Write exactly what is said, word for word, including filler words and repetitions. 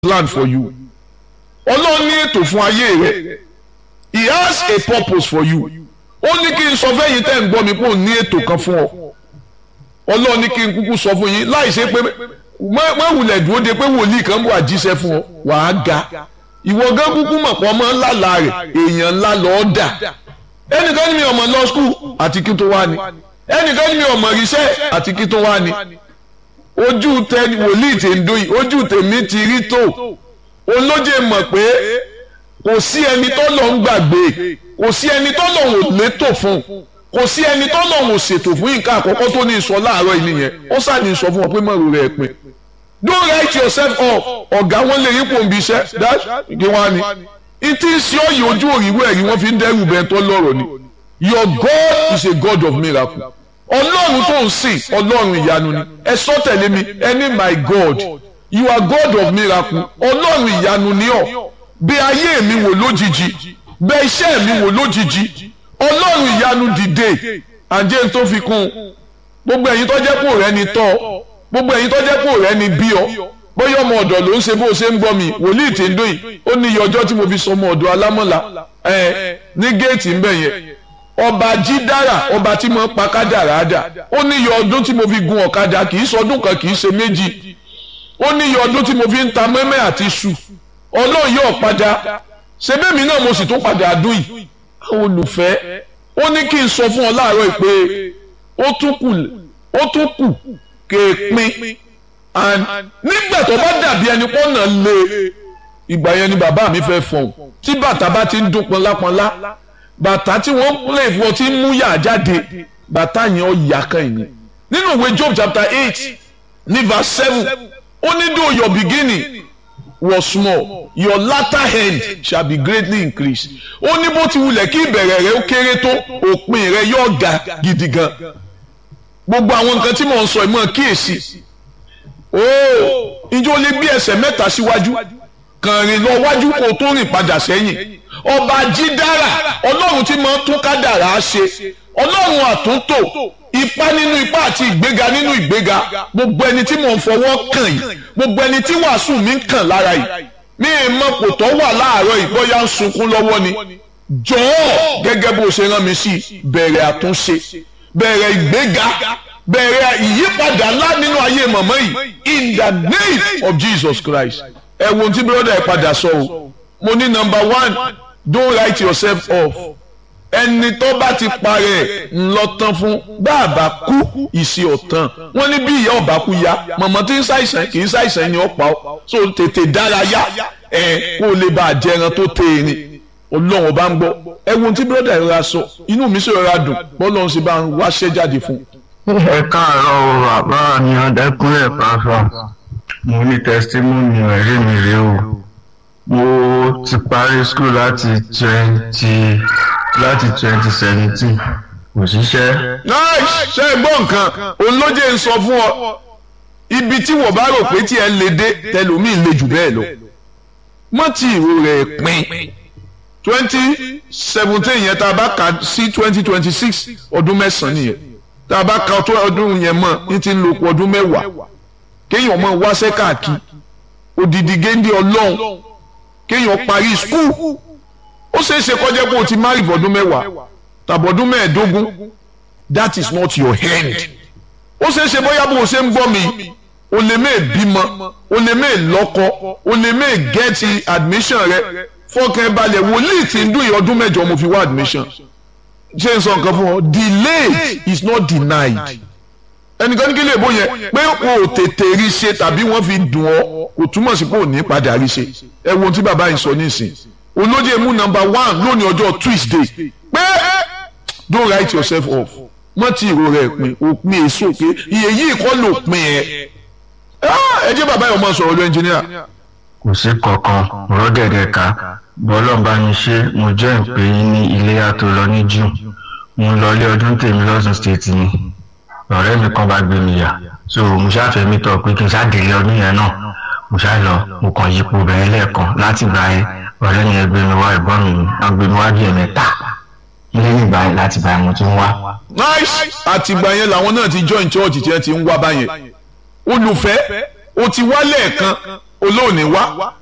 plan for you. Ọlọ́run ní ètò fún ayé rẹ. He has a purpose for you. Ó ní kí n sọ fẹ́yìn tẹ́ ń gbọ́ mi pé òun ní ètò kan fún ọ. Ọlọ́run ní kí n kúkú sọ fún yín láì ṣe pé mẹ́wùlẹ̀ dúró de pé wòlíì kan bọ̀ àjíṣẹ́ fún ọ wàá ga. Ìwọ gán kúkú mọ̀ pọ̀ ọmọ ńlá la rẹ̀ èèyàn ńlá lọ́ọ́ dà. Ẹnìkan ní mi ọmọ lọ skul àti kí tó wá ni. Ẹnìkan ní mi ọmọ ríṣẹ́ àti kí tó wá ni. Ojú tẹ wòlíì tè ń dóyìn ojú tèmi ti rí tó. Olóje mọ̀ pé kò sí ẹni tó lọ ń gbàgbé kò sí ẹni tó lọ ń létò fún kò sí ẹni tó lọ ń ṣètò fún nǹkan àkọ́kọ́ tó ní sọ láàárọ̀ ìlú yẹn ó sàní sọ fún ọ pé mọ̀rọ̀ rẹ̀ pin. Don't write yourself off ọ̀gá wọn lè rí pòǹbì iṣẹ́ dáṣ kí wọ́n á ní. Ìtì sí ọ̀yìn ojú òrìwé ẹ̀rí wọ́n fi ń dẹ́rù bẹ́ẹ̀ tó lọ́rọ̀ ni. Your God is a God of miracle. Ọlọ́run tó ń sìn Ọlọ́run ìyanu ni. Ẹ sọ tẹ̀lé mi ẹni my God you are God of miracle. Ọlọ́run ìyanu ni ọ́. Bẹ̀ ayé mi wò lójijì bẹ̀ iṣẹ́ mi wò lójijì Ọlọ́run ìyanu dìde àǹjẹ́ tó fi kún gbogbo ẹ̀yin tó jẹ́ kó rẹ ni tọ́ gbogbo ẹ̀yin tó jẹ́ kó rẹ ni bí ọ bóyá ọmọ ọ̀dọ̀ ló ń ṣe bó ṣe ń gbọ́ mi wòlíì tí ń dóyìn ó ní iye ọjọ́ tí mo fi sọ ọmọ ọ̀dọ̀ alámọ̀lá ẹ̀ ní géètì ń bẹ̀ yẹn ọba jídára ọba tí mo pa kádàrá dà ó ní iye ọdún tí mo fi gun ọ̀kadà kì í sọdún kan kì í ṣe méjì ó ní iye ọdún tí mo fi ń ta mẹ́mẹ́ àti iṣu Ọlọ́run yóò padà ṣebémi náà mo sì tún padà dùn yìí àwọn olùfẹ́ ó ní kí n sọ fún ọ láàárọ̀ yìí pé ó tún kù ó tún kù kéèpin and nígbà tó bá dàbí ẹni pọ́nà lé ìgbà yẹn ni bàbá mi fẹ́ fọ̀hún tí bàtà bá ti ń dún pọnlápọnlá bàtà tí wọ́n lè fọ tí ń mú yà jáde bàtà yẹn ó yà kan yìí nínú ìwé Job chapter eight ní verse seven ó ní though your beginning was small your latter end shall be greatly increased. Ó ní bó ti wulẹ̀ kí ìbẹ̀rẹ̀ rẹ ó kéré tó òpin rẹ yóò ga gidi gan. Gbogbo àwọn nǹkan tí mò ń sọ ìmọ̀ kíyèsí. Ooo ìjọ lè gbé ẹsẹ̀ mẹ́ta síwájú kàn rìn lọ wájú kó tó rìn padà sẹ́yìn. Ọba jídára Ọlọ́run tí máa ń tún kádàrá ṣe Ọlọ́run àtúntò ipá nínú ipá àti ìgbéga nínú ìgbéga gbogbo ẹni tí mò ń fọwọ́ kàn yìí gbogbo ẹni tí wàásù mi ń kàn lára yìí mi ì mọ kò tó wà láàárọ̀ yìí bóyá ń sunkún lọ́wọ́ ni jọ̀ọ́ gẹ́gẹ́ bó ṣe rán mi sí bẹ̀rẹ̀ àtúnṣe bẹ̀rẹ̀ ìgbéga bẹ̀rẹ̀ ìyípadà ńlá nínú ayé màmá yìí in the name of Jesus Christ. Ẹ wo ohun tí brother ẹ padà sọ o mo ní number one don't write yourself off ẹni tó bá ti parẹ́ ńlọ tán fún bàbá kú ìsì ọ̀tàn wọ́n ní bí ìyá ọba kú ya mọ̀mọ́ tí ń ṣàìsàn kì í ṣàìsàn ni ó pa ọ́ so tètè dárayá ẹ̀ kó o lè bá àjẹran tó tẹ erin Ọlọ́run ọba ń gbọ́ ẹ wo ohun tí bírọ́dà ìrora sọ inú mi sì rọra dùn bọ́lọ́run sì bá ń wáṣẹ́ jáde fún. ẹ káàárọ̀ o bàbá mi Ọdẹkùnlé pàápàá mo ní tẹsítímọ́nì ẹ̀rí mi rèé o mo ti parí skul láti twenty láti twenty seventeen kò ṣiṣẹ́. nice ṣe é gbọ́ nǹkan olóje ń sọ fún ọ ibi tí wọ́n bá rò pé tí ẹ lè dé tẹlómìn lè jù bẹ́ẹ̀ lọ mọ́ tí ìró rẹ̀ pin twenty seventeen yẹn tá a bá kà sí twenty twenty six ọdún mẹ́sàn-án nìyẹn tá a bá kà ọdún yẹn mọ́ ní ti ń lò pọ̀ ọdún mẹ́wàá kéèyàn mọ́ wáṣẹ́ káàkiri odidi géńdé Ọlọ́run kéèyàn parí skul ó ṣeé ṣe kọjá pé o ti marry fọdún mẹ́wàá tàbọ̀dún mẹ́ẹ̀ẹ́dógún that is not your hand. ó ṣeé ṣe bóyá bó o ṣe ń gbọ́ mi o lè mẹ́ẹ̀ bímọ o lè mẹ́ẹ̀ lọ́kọ o lè mẹ́ẹ̀ gẹ́ẹ̀tì admission rẹ fọkàn balẹ̀ wòlíì tí ń dún ìyá ọdún mẹ́jọ mo fi wá admission ṣé n sọ nǹkan fún ọ delayed is not denied. ẹnìkan ní kí lè bó yẹn pé o tètè rí ṣe tàbí wọ́n fi dùn ọ́ kò túmọ̀ sí pé ò ní padà rí ṣe ẹ wo ohun tí bàbá yìí sọ nísìn olóde mú number one lónìí ọjọ́ Tuesday pé don't write yourself off mọ́ tí ìró rẹ̀ pin òpin èso pé iye yìí kọ́ ló pin ẹ̀ ẹ jẹ́ bàbá yìí ọmọ sọ̀rọ̀ lọ ẹnjìníà. kò sí kankan rọ́gẹ̀dẹ̀ ká bọ́lọ́mbà mi ṣe mo jẹ́ ìpè yín ní iléyà tó lọ ní june mo lọ ilé ọdún tèmi lọ́sùn state ni ọ̀rẹ́ mi kan bá gbé mi yà so mo ṣàfẹ́ mi tọ̀ pé kí n ṣàdélé ọdún yẹn náà mo ṣá lọ mo kàn yípo bẹ̀rẹ̀ lẹ́ẹ̀kan láti gbà yẹn ọ̀rẹ́ mi ẹgbẹ́ mi wá ìbọn mi wọ́n gbé mi wá bí ẹ̀mẹ́ta lẹ́yìn ìgbà yẹn láti gbà mo ti ń wá. nice àtìgbà yẹn làwọn náà ti join church tí ẹ ti ń wá báyẹn olùfẹ́ o ti wá lẹ́ẹ̀kan olóòní wá